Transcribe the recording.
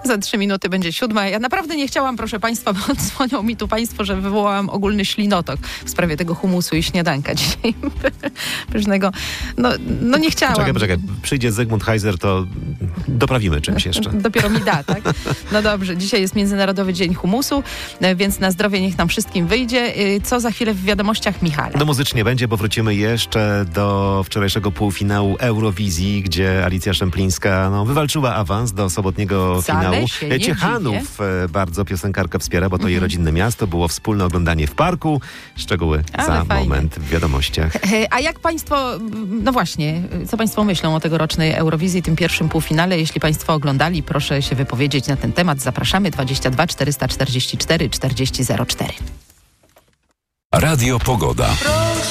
Za 3 minuty będzie 7. Ja naprawdę nie chciałam, proszę państwa, bo dzwonią mi tu państwo, że wywołałam ogólny ślinotok w sprawie tego humusu i śniadanka dzisiaj pysznego. No nie chciałam. Poczekaj. Przyjdzie Zygmunt Heiser, to doprawimy czymś jeszcze. Dopiero mi da, tak? No dobrze, dzisiaj jest Międzynarodowy Dzień Humusu, więc na zdrowie niech nam wszystkim wyjdzie. Co za chwilę w wiadomościach Michała? No muzycznie będzie, bo wrócimy jeszcze do wczorajszego półfinału Eurowizji, gdzie Alicja Szemplińska wywalczyła awans do sobotniego finału. Ciechanów bardzo piosenkarkę wspiera, bo to jej rodzinne miasto. Było wspólne oglądanie w parku. Szczegóły za moment w wiadomościach. A jak państwo, no właśnie, co państwo myślą o tegorocznej Eurowizji, tym pierwszym półfinale? Jeśli państwo oglądali, proszę się wypowiedzieć na ten temat. Zapraszamy 22 444 4004. Radio Pogoda.